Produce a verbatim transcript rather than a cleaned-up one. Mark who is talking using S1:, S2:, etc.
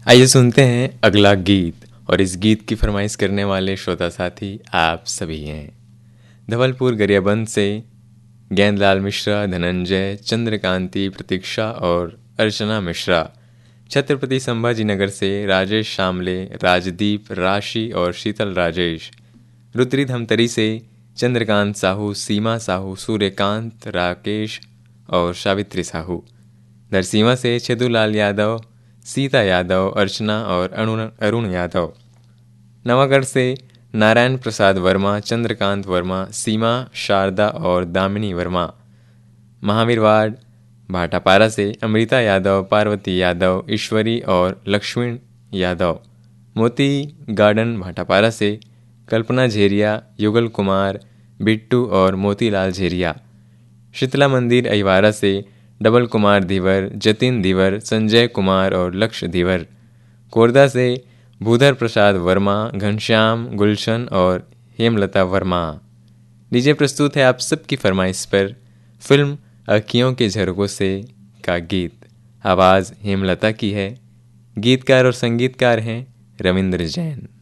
S1: आइए सुनते हैं अगला गीत। और इस गीत की फरमाइश करने वाले श्रोता साथी आप सभी हैं। धवलपुर गरियाबंद से गेंदलाल मिश्रा, धनंजय, चंद्रकांति, प्रतीक्षा और अर्चना मिश्रा। छत्रपति संभाजी नगर से राजेश शामले, राजदीप, राशि और शीतल राजेश। रुद्री धमतरी से चंद्रकांत साहू, सीमा साहू, सूर्यकांत, राकेश और सावित्री साहू। नरसीमा से छेदूलाल यादव, सीता यादव, अर्चना और अरुण अरुण यादव। नवागढ़ से नारायण प्रसाद वर्मा, चंद्रकांत वर्मा, सीमा, शारदा और दामिनी वर्मा। महावीर वार्ड भाटापारा से अमृता यादव, पार्वती यादव, ईश्वरी और लक्ष्मण यादव। मोती गार्डन भाटापारा से कल्पना झेरिया, युगल कुमार, बिट्टू और मोतीलाल झेरिया। शीतला मंदिर अहिवारा से डबल कुमार धीवर, जतिन धीवर, संजय कुमार और लक्ष्य धीवर। कोरदा से भूधर प्रसाद वर्मा, घनश्याम, गुलशन और हेमलता वर्मा। लीजिए प्रस्तुत है आप सबकी फरमाइश पर फिल्म अखियों के झरोकों से का गीत। आवाज़ हेमलता की है। गीतकार और संगीतकार हैं रविंद्र जैन।